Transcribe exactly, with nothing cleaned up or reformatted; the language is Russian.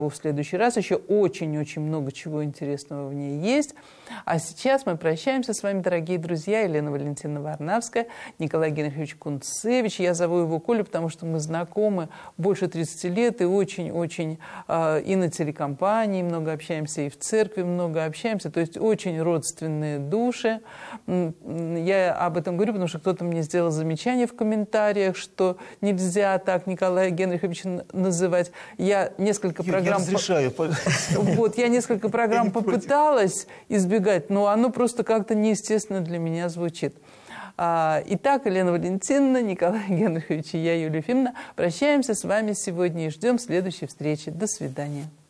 в следующий раз. Еще очень-очень много чего интересного в ней есть. А сейчас мы прощаемся с вами, дорогие друзья. Елена Валентиновна Варнавская, Николай Генрихович Кунцевич. Я зову его Коля, потому что мы знакомы больше тридцати лет и очень-очень э, и на телекомпании много общаемся, и в церкви много общаемся. То есть очень родственные души. Я об этом говорю, потому что кто-то мне сделал замечание в комментариях, что нельзя так Николая Генриховича называть. Я несколько Я, программ... Я разрешаю. Вот, я несколько программ попыталась избегать, но оно просто как-то неестественно для меня звучит. Итак, Елена Валентиновна, Николай Генрихович и я, Юлия Ефимовна, прощаемся с вами сегодня и ждем следующей встречи. До свидания.